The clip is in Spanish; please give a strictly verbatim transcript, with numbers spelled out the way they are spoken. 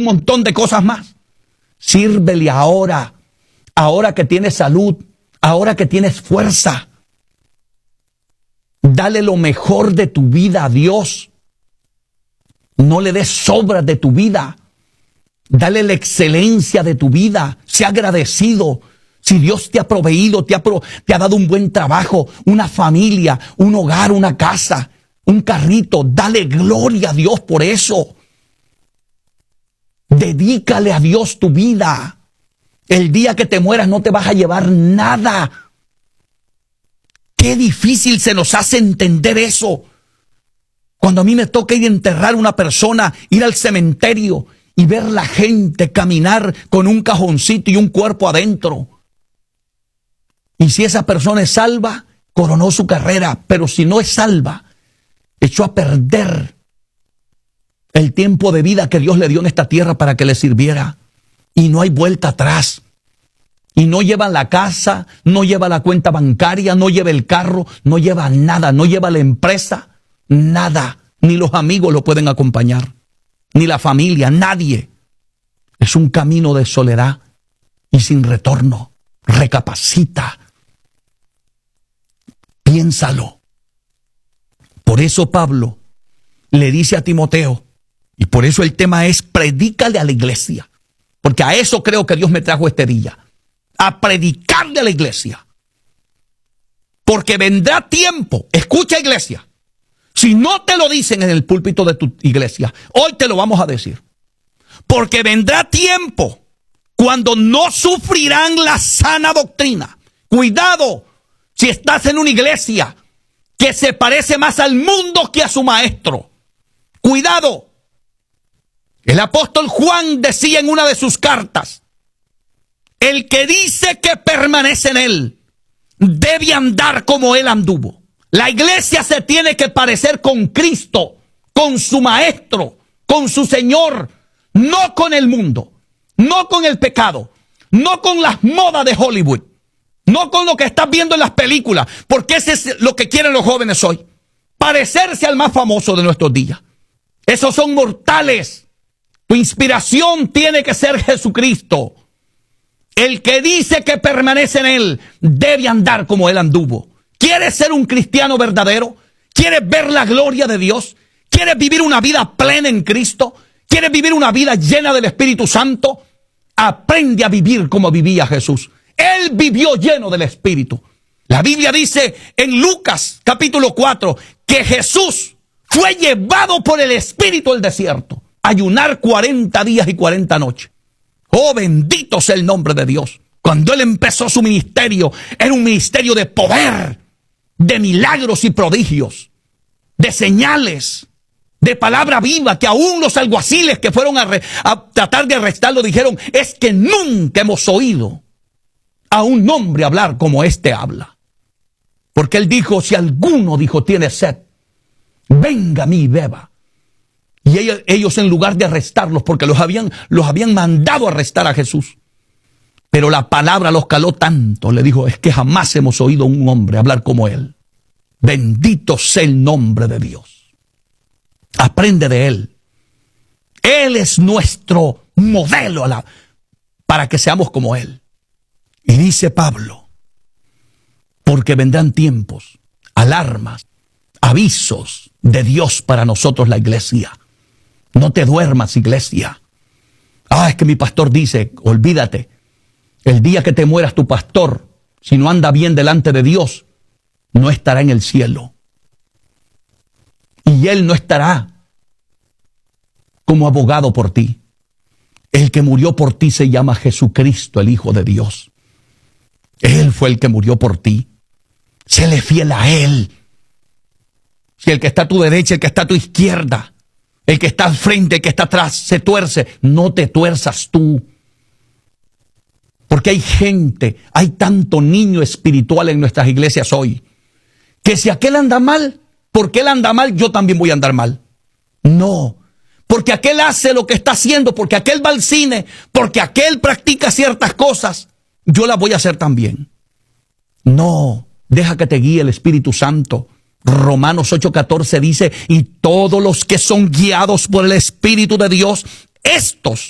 un montón de cosas más. Sírvele ahora, ahora que tienes salud, ahora que tienes fuerza. Dale lo mejor de tu vida a Dios. No le des sobras de tu vida. Dale la excelencia de tu vida. Sea agradecido. Si Dios te ha proveído, te ha, pro, te ha dado un buen trabajo, una familia, un hogar, una casa, un carrito, dale gloria a Dios por eso. Dedícale a Dios tu vida. El día que te mueras no te vas a llevar nada. Qué difícil se nos hace entender eso. Cuando a mí me toca ir a enterrar a una persona, ir al cementerio y ver la gente caminar con un cajoncito y un cuerpo adentro. Y si esa persona es salva, coronó su carrera. Pero si no es salva, echó a perder el tiempo de vida que Dios le dio en esta tierra para que le sirviera. Y no hay vuelta atrás. Y no lleva la casa, no lleva la cuenta bancaria, no lleva el carro, no lleva nada, no lleva la empresa, nada. Ni los amigos lo pueden acompañar, ni la familia, nadie. Es un camino de soledad y sin retorno. Recapacita. Piénsalo. Por eso Pablo le dice a Timoteo, y por eso el tema es predícale a la iglesia, porque a eso creo que Dios me trajo este día, a predicarle a la iglesia, porque vendrá tiempo. Escucha, iglesia, si no te lo dicen en el púlpito de tu iglesia, hoy te lo vamos a decir, porque vendrá tiempo cuando no sufrirán la sana doctrina. Cuidado si estás en una iglesia que se parece más al mundo que a su maestro. Cuidado. El apóstol Juan decía en una de sus cartas, el que dice que permanece en él debe andar como él anduvo. La iglesia se tiene que parecer con Cristo, con su maestro, con su Señor, no con el mundo, no con el pecado, no con las modas de Hollywood, no con lo que estás viendo en las películas, porque ese es lo que quieren los jóvenes hoy. Parecerse al más famoso de nuestros días. Esos son mortales. Tu inspiración tiene que ser Jesucristo. El que dice que permanece en él debe andar como él anduvo. ¿Quieres ser un cristiano verdadero? ¿Quieres ver la gloria de Dios? ¿Quieres vivir una vida plena en Cristo? ¿Quieres vivir una vida llena del Espíritu Santo? Aprende a vivir como vivía Jesús. Él vivió lleno del Espíritu. La Biblia dice en Lucas capítulo cuatro que Jesús fue llevado por el Espíritu al desierto a ayunar cuarenta días y cuarenta noches. Oh, bendito sea el nombre de Dios. Cuando él empezó su ministerio, era un ministerio de poder, de milagros y prodigios, de señales, de palabra viva, que aún los alguaciles que fueron a, re, a tratar de arrestarlo dijeron, es que nunca hemos oído a un hombre hablar como este habla. Porque él dijo, si alguno, dijo, tiene sed, venga a mí y beba. Y ellos, ellos en lugar de arrestarlos, porque los habían, los habían mandado a arrestar a Jesús, pero la palabra los caló tanto, le dijo, es que jamás hemos oído a un hombre hablar como él. Bendito sea el nombre de Dios. Aprende de él. Él es nuestro modelo a la, para que seamos como él. Y dice Pablo, porque vendrán tiempos, alarmas, avisos de Dios para nosotros la iglesia. No te duermas, iglesia. Ah, es que mi pastor dice, olvídate. El día que te mueras tu pastor, si no anda bien delante de Dios, no estará en el cielo. Y él no estará como abogado por ti. El que murió por ti se llama Jesucristo, el Hijo de Dios. Él fue el que murió por ti. Séle fiel a él. Si el que está a tu derecha, el que está a tu izquierda, el que está al frente, el que está atrás, se tuerce, no te tuerzas tú. Porque hay gente, hay tanto niño espiritual en nuestras iglesias hoy, que si aquel anda mal, porque él anda mal, yo también voy a andar mal. No, porque aquel hace lo que está haciendo, porque aquel va al cine, porque aquel practica ciertas cosas, yo las voy a hacer también. No, deja que te guíe el Espíritu Santo. Romanos ocho catorce dice, y todos los que son guiados por el Espíritu de Dios, estos